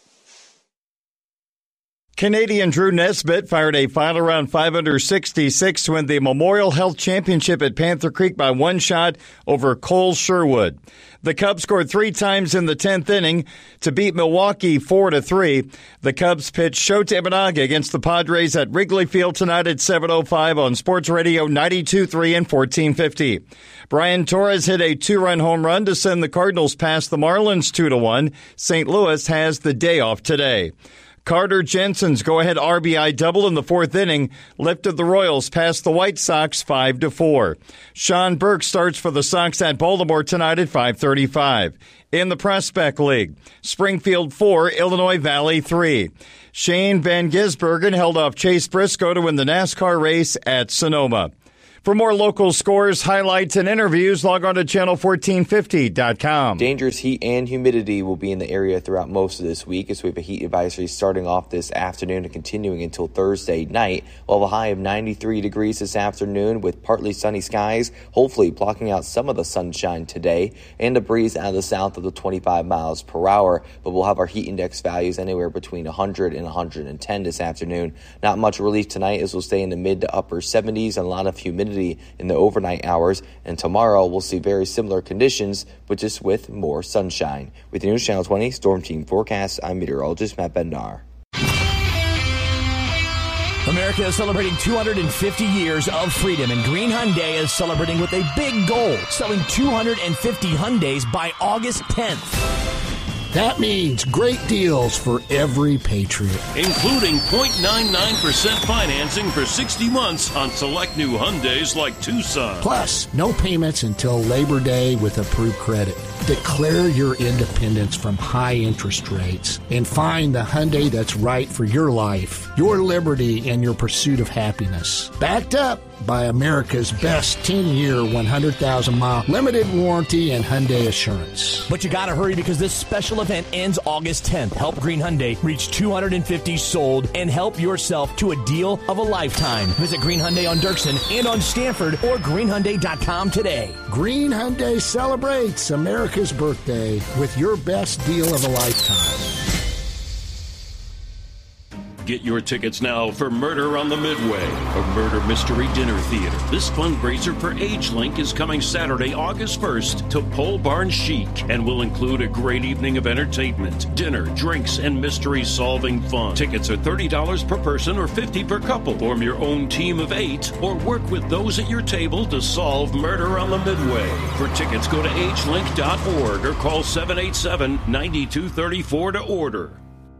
Canadian Drew Nesbitt fired a final round 5 under 66 to win the Memorial Health Championship at Panther Creek by one shot over Cole Sherwood. The Cubs scored 3 times in the 10th inning to beat Milwaukee 4-3. The Cubs pitch Shota Imanaga against the Padres at Wrigley Field tonight at 7:05 on Sports Radio 92.3 and 1450. Brian Torres hit a 2-run home run to send the Cardinals past the Marlins 2-1. St. Louis has the day off today. Carter Jensen's go-ahead RBI double in the 4th inning lifted the Royals past the White Sox 5-4. Sean Burke starts for the Sox at Baltimore tonight at 5:35. In the Prospect League, Springfield 4, Illinois Valley 3. Shane Van Gisbergen held off Chase Briscoe to win the NASCAR race at Sonoma. For more local scores, highlights, and interviews, log on to channel1450.com. Dangerous heat and humidity will be in the area throughout most of this week as we have a heat advisory starting off this afternoon and continuing until Thursday night. We'll have a high of 93 degrees this afternoon with partly sunny skies, hopefully blocking out some of the sunshine today, and a breeze out of the south of the 25 miles per hour. But we'll have our heat index values anywhere between 100 and 110 this afternoon. Not much relief tonight as we'll stay in the mid to upper 70s and a lot of humidity in the overnight hours, and tomorrow we'll see very similar conditions, but just with more sunshine. With the News Channel 20 Storm Team Forecast, I'm meteorologist Matt Bendar. America is celebrating 250 years of freedom, and Green Hyundai is celebrating with a big goal, selling 250 Hyundais by August 10th. That means great deals for every Patriot. Including 0.99% financing for 60 months on select new Hyundais like Tucson. Plus, no payments until Labor Day with approved credit. Declare your independence from high interest rates and find the Hyundai that's right for your life, your liberty, and your pursuit of happiness. Backed up by America's best 10-year, 100,000-mile limited warranty and Hyundai Assurance. But you gotta hurry because this special event ends August 10th. Help Green Hyundai reach 250 sold and help yourself to a deal of a lifetime. Visit Green Hyundai on Dirksen and on Stanford or greenhyundai.com today. Green Hyundai celebrates America's birthday with your best deal of a lifetime. Get your tickets now for Murder on the Midway, a murder mystery dinner theater. This fundraiser for AgeLink is coming Saturday, August 1st to Pole Barn Chic and will include a great evening of entertainment, dinner, drinks, and mystery-solving fun. Tickets are $30 per person or $50 per couple. Form your own team of 8 or work with those at your table to solve Murder on the Midway. For tickets, go to agelink.org or call 787-9234 to order.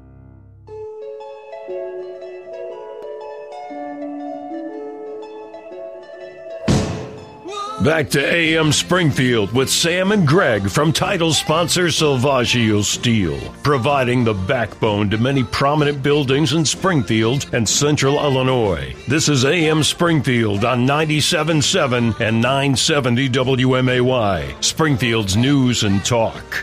Back to AM Springfield with Sam and Greg from title sponsor Silvaggio Steel, providing the backbone to many prominent buildings in Springfield and Central Illinois. This is AM Springfield on 97.7 and 970 WMAY, Springfield's news and talk.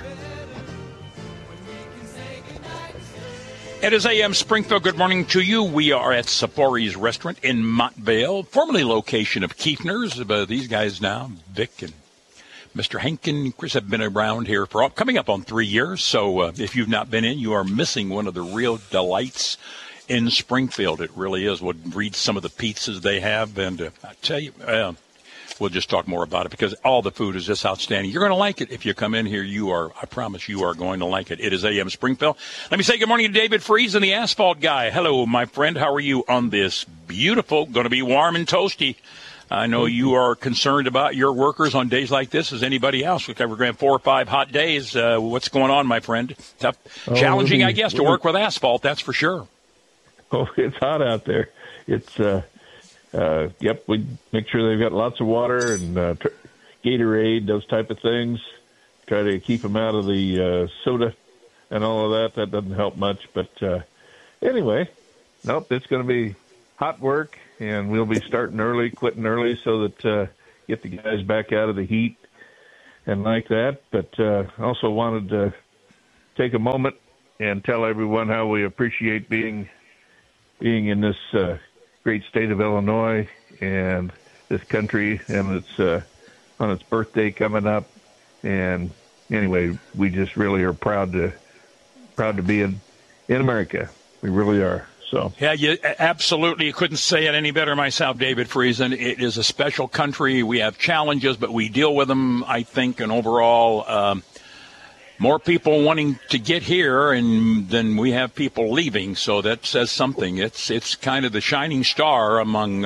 It is AM Springfield. Good morning to you. We are at Sapori's Restaurant in Montvale, formerly location of Kiefner's. But these guys now, Vic and Mr. Hank and Chris, have been around here for coming up on 3 years. So if you've not been in, you are missing one of the real delights in Springfield. It really is. We'll read some of the pizzas they have, and I tell you, we'll just talk more about it because all the food is just outstanding. You're going to like it if you come in here. I promise you are going to like it. It is AM Springfield. Let me say good morning to David Friesen, the asphalt guy. Hello, my friend. How are you on this beautiful, going to be warm and toasty? I know you are concerned about your workers on days like this as anybody else. We're going to have 4 or 5 hot days. What's going on, my friend? Tough, challenging, I guess, to work with asphalt. That's for sure. Oh, it's hot out there. It's we make sure they've got lots of water and Gatorade, those type of things. Try to keep them out of the soda and all of that. That doesn't help much. But anyway, it's going to be hot work, and we'll be starting early, quitting early so that get the guys back out of the heat and like that. But also wanted to take a moment and tell everyone how we appreciate being in this great state of Illinois and this country, and it's on its birthday coming up. And anyway, we just really are proud to be in America. We really are. So yeah, you absolutely couldn't say it any better myself, David Friesen. It is a special country. We have challenges, but we deal with them, I think, and overall, more people wanting to get here and then we have people leaving, so that says something. It's kind of the shining star among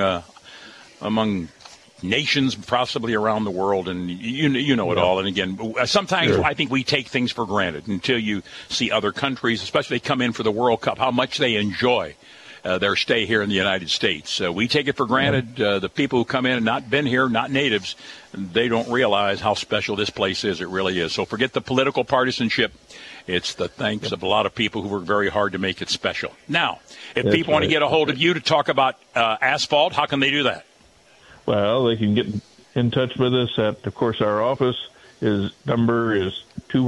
nations possibly around the world, and you know it all. And again, sometimes I think we take things for granted until you see other countries, especially they come in for the World Cup, how much they enjoy their stay here in the United States. We take it for granted. The people who come in and not been here, not natives, they don't realize how special this place is. It really is. So forget the political partisanship. It's the thanks of a lot of people who work very hard to make it special. Now, if people want to get a hold of you to talk about asphalt, how can they do that? Well, they can get in touch with us at, of course, our office. His number is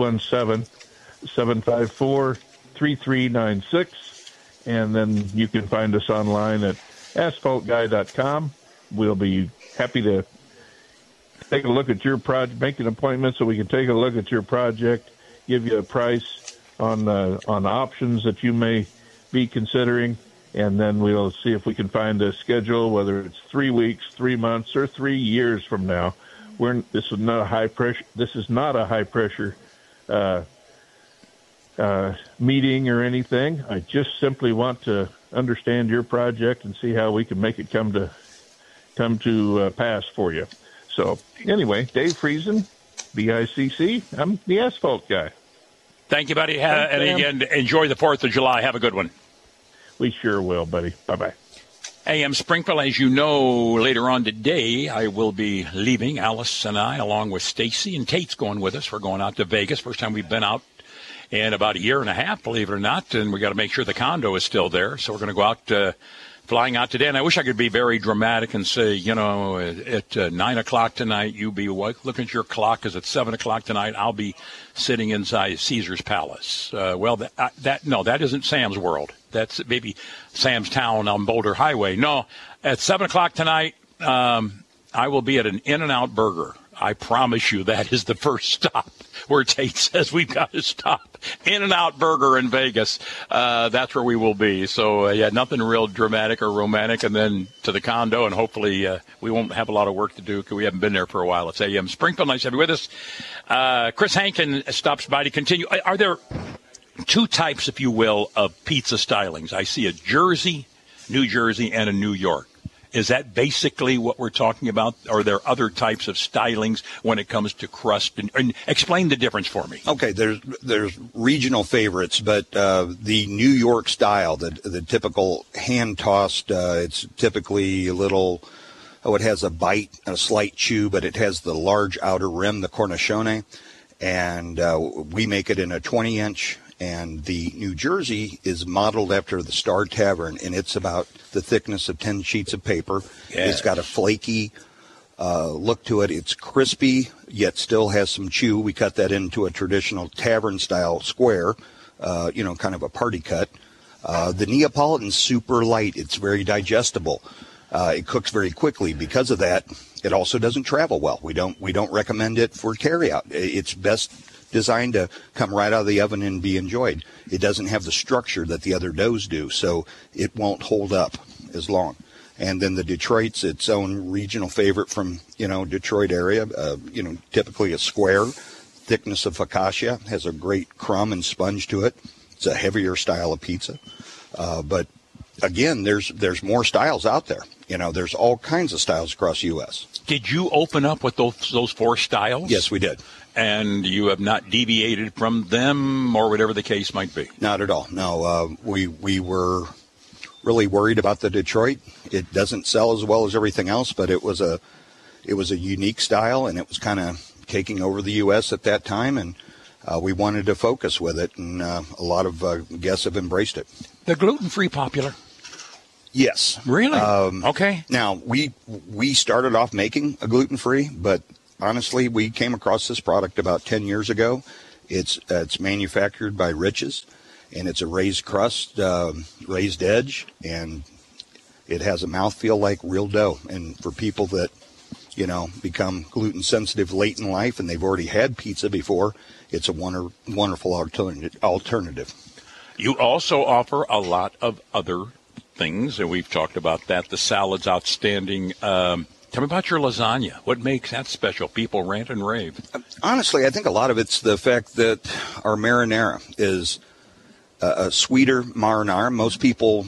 217-754-3396. And then you can find us online at asphaltguy.com. We'll be happy to take a look at your project, make an appointment so we can take a look at your project, give you a price on options that you may be considering, and then we'll see if we can find a schedule, whether it's 3 weeks, 3 months, or 3 years from now. This is not a high pressure meeting or anything. I just simply want to understand your project and see how we can make it come to pass for you. So anyway, Dave Friesen, BICC. I'm the asphalt guy. Thank you, buddy. And again, enjoy the 4th of July. Have a good one. We sure will, buddy. Bye-bye. AM Springfield, as you know, later on today, I will be leaving, Alice and I, along with Stacy, and Kate's going with us. We're going out to Vegas. First time we've been out in about a year and a half, believe it or not, and we got to make sure the condo is still there. So we're going to go out, flying out today. And I wish I could be very dramatic and say, at 9 o'clock tonight, you be looking at your clock because at 7 o'clock tonight, I'll be sitting inside Caesar's Palace. That isn't Sam's World. That's maybe Sam's Town on Boulder Highway. No, at 7 o'clock tonight, I will be at an In-N-Out Burger. I promise you that is the first stop where Tate says we've got to stop. In-N-Out Burger in Vegas. That's where we will be. So, nothing real dramatic or romantic. And then to the condo, and hopefully we won't have a lot of work to do because we haven't been there for a while. It's AM Springfield. Nice to have you with us. Chris Hankin stops by to continue. Are there two types, if you will, of pizza stylings? I see a Jersey, New Jersey, and a New York. Is that basically what we're talking about? Or are there other types of stylings when it comes to crust? And explain the difference for me. Okay, there's regional favorites, but the New York style, the typical hand-tossed, it's typically a little, it has a bite, a slight chew, but it has the large outer rim, the cornicione, and we make it in a 20-inch. And the New Jersey is modeled after the Star Tavern, and it's about the thickness of 10 sheets of paper. Yeah. It's got a flaky look to it. It's crispy, yet still has some chew. We cut that into a traditional tavern-style square, kind of a party cut. The Neapolitan's super light. It's very digestible. It cooks very quickly. Because of that, it also doesn't travel well. We don't recommend it for carryout. It's best designed to come right out of the oven and be enjoyed. It doesn't have the structure that the other doughs do, so it won't hold up as long. And then the Detroit's its own regional favorite from, Detroit area, typically a square thickness of focaccia, has a great crumb and sponge to it. It's a heavier style of pizza. But again, there's more styles out there. There's all kinds of styles across the U.S. Did you open up with those 4 styles? Yes, we did. And you have not deviated from them or whatever the case might be? Not at all. No, we were really worried about the Detroit. It doesn't sell as well as everything else, but it was a unique style, and it was kind of taking over the U.S. at that time, and we wanted to focus with it, and a lot of guests have embraced it. The gluten-free popular? Yes. Really? Okay. Now, we started off making a gluten-free, but honestly, we came across this product about 10 years ago. It's manufactured by Riches, and it's a raised crust, raised edge, and it has a mouthfeel like real dough. And for people that, become gluten-sensitive late in life and they've already had pizza before, it's a wonderful alternative. You also offer a lot of other things, and we've talked about that. The salad's outstanding. Tell me about your lasagna. What makes that special? People rant and rave. Honestly, I think a lot of it's the fact that our marinara is a sweeter marinara. Most people,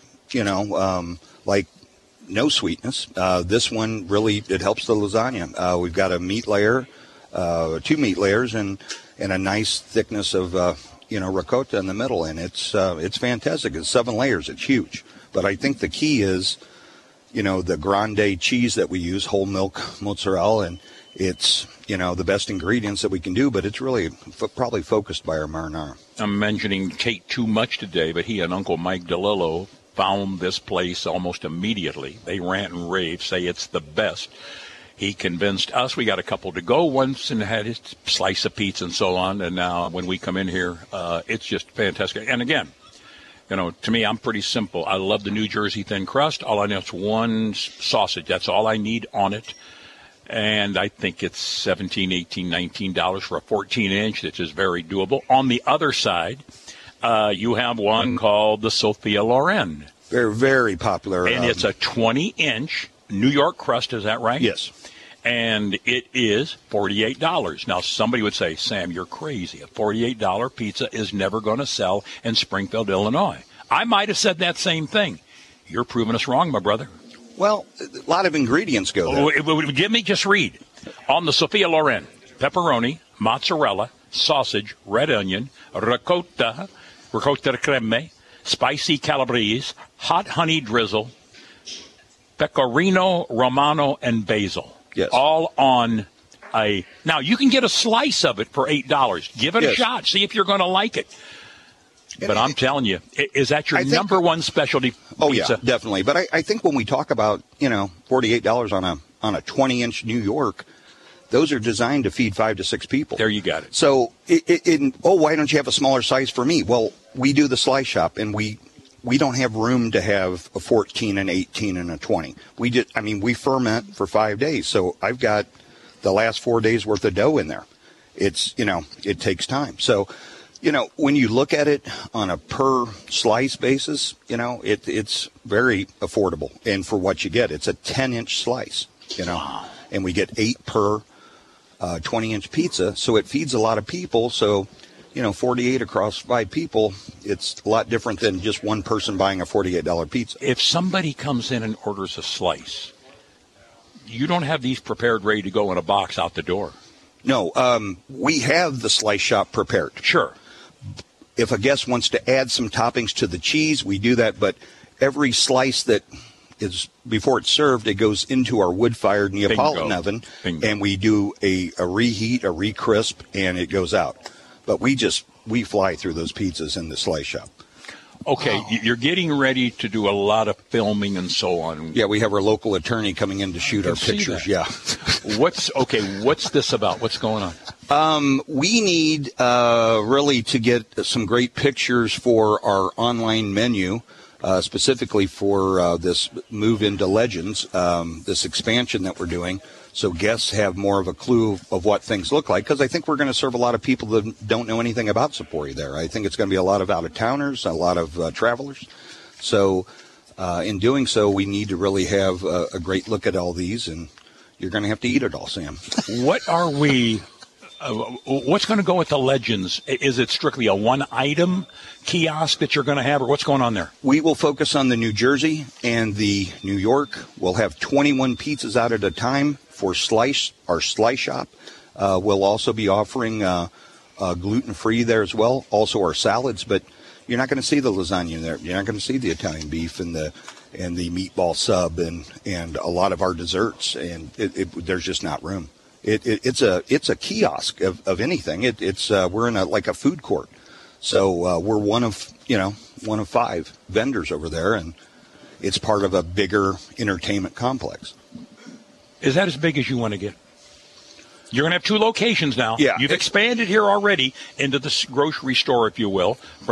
like no sweetness. This one really, it helps the lasagna. We've got a meat layer, 2 meat layers, and a nice thickness of ricotta in the middle, and it's fantastic. It's 7 layers. It's huge. But I think the key is, the grande cheese that we use, whole milk mozzarella, and it's, the best ingredients that we can do, but it's really probably focused by our marinara. I'm mentioning Kate too much today, but he and Uncle Mike DeLillo found this place almost immediately. They rant and rave, say it's the best. He convinced us. We got a couple to go once and had his slice of pizza and so on. And now when we come in here, it's just fantastic. And again, to me, I'm pretty simple. I love the New Jersey thin crust. All I know is one sausage. That's all I need on it. And I think it's $17, $18, $19 for a 14-inch. That's just very doable. On the other side, you have one called the Sophia Loren. Very, very popular. And it's a 20-inch New York crust. Is that right? Yes. And it is $48. Now, somebody would say, Sam, you're crazy. A $48 pizza is never going to sell in Springfield, Illinois. I might have said that same thing. You're proving us wrong, my brother. Well, a lot of ingredients go there. Give me, just read. On the Sophia Loren, pepperoni, mozzarella, sausage, red onion, ricotta creme, spicy calabrese, hot honey drizzle, pecorino romano, and basil. Yes. All on a... Now, you can get a slice of it for $8. Give it a shot. See if you're going to like it. But I'm telling you, is that your number one specialty pizza? Oh, yeah, definitely. But I think when we talk about, $48 on a 20-inch New York, those are designed to feed 5 to 6 people. There you got it. So, why don't you have a smaller size for me? Well, we do the slice shop, and we don't have room to have a 14, an 18, and a 20. We ferment for 5 days. So I've got the last 4 days worth of dough in there. It's, it takes time. So, when you look at it on a per slice basis, it's very affordable. And for what you get, it's a 10-inch slice, and we get 8 per 20-inch pizza. So it feeds a lot of people. So, 48 across 5 people, it's a lot different than just one person buying a $48 pizza. If somebody comes in and orders a slice, you don't have these prepared, ready to go in a box out the door. No, we have the slice shop prepared. Sure. If a guest wants to add some toppings to the cheese, we do that. But every slice that is, before it's served, it goes into our wood-fired Neapolitan oven. Bingo. And we do a reheat, a recrisp, and it goes out. But we fly through those pizzas in the slice shop. Okay, you're getting ready to do a lot of filming and so on. Yeah, we have our local attorney coming in to shoot our pictures. Yeah. What's this about? What's going on? We need really to get some great pictures for our online menu. specifically for this move into Legends, this expansion that we're doing, so guests have more of a clue of what things look like, because I think we're going to serve a lot of people that don't know anything about Sapori there. I think it's going to be a lot of out-of-towners, a lot of travelers. So in doing so, we need to really have a great look at all these, and you're going to have to eat it all, Sam. What are we... what's going to go with the Legends? Is it strictly a one-item kiosk that you're going to have, or what's going on there? We will focus on the New Jersey and the New York. We'll have 21 pizzas out at a time for our slice shop. We'll also be offering gluten-free there as well, also our salads, but you're not going to see the lasagna there. You're not going to see the Italian beef and the meatball sub and a lot of our desserts, and there's just not room. It's a kiosk of anything. We're in a food court, so we're one of 5 vendors over there, and it's part of a bigger entertainment complex. Is that as big as you want to get? You're going to have 2 locations now. Yeah. You've expanded here already into this grocery store, if you will, from